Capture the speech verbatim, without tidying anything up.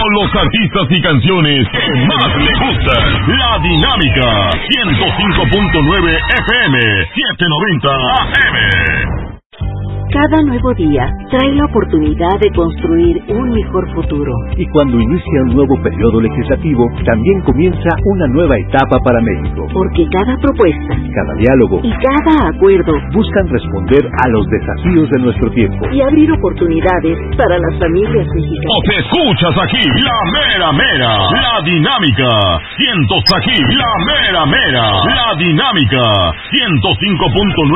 con los artistas y canciones que más le gustan. La Dinámica, ciento cinco punto nueve F M, setecientos noventa A M. Cada nuevo día trae la oportunidad de construir un mejor futuro. Y cuando inicia un nuevo periodo legislativo, también comienza una nueva etapa para México. Porque cada propuesta, cada diálogo y cada acuerdo buscan responder a los desafíos de nuestro tiempo y abrir oportunidades para las familias mexicanas. O te escuchas aquí, la mera mera, la Dinámica. Cientos aquí, la mera mera, la Dinámica. ciento cinco punto nueve